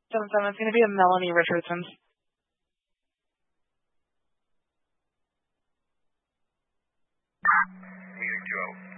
7-7. It's going to be a Melanie Richardson. Meeting 2.